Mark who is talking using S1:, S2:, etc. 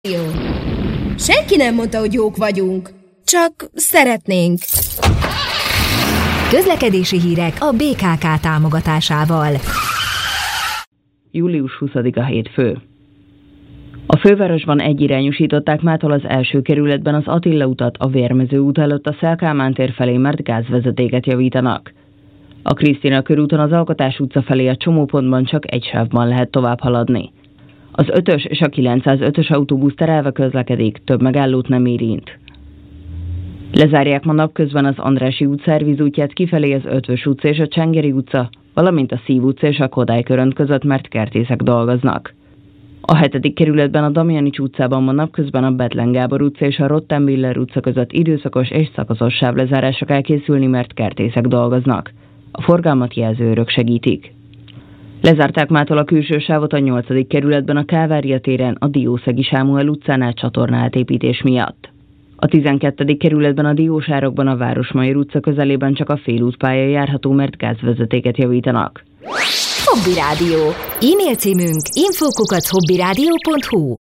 S1: Jó. Senki nem mondta, hogy jók vagyunk. Csak szeretnénk.
S2: Közlekedési hírek a BKK támogatásával.
S3: Július 20-a hétfő. A fővárosban egyirányosították mától az első kerületben az Attila utat a Vérmező út előtt a Széll Kálmán tér felé, mert gázvezetéket javítanak. A Krisztina körúton az Alkotás utca felé a csomópontban csak egy sávban lehet tovább haladni. Az 5-ös és a 905-ös autóbusz terelve közlekedik, több megállót nem érint. Lezárják ma napközben az Andrássy út szervizútját kifelé az Ötvös utca és a Csengeri utca, valamint a Szív utca és a Kodály körönt között, mert kertészek dolgoznak. A 7. kerületben a Damjanics utcában ma napközben a Bethlen Gábor utca és a Rottenbiller utca között időszakos és szakaszos sávlezárásra kell készülni, mert kertészek dolgoznak. A forgalmat jelzőőrök segítik. Lezárták mától a külső sávot a 8. kerületben a Kálvária téren a Diószegi Sámuel utcánál csatornaátépítés miatt. A 12. kerületben a Diósárokban a Városmajor utca közelében csak a félútpálya járható, mert gázvezetéket javítanak.
S2: Hobby Rádió. E-mail címünk info@hobbyradio.hu.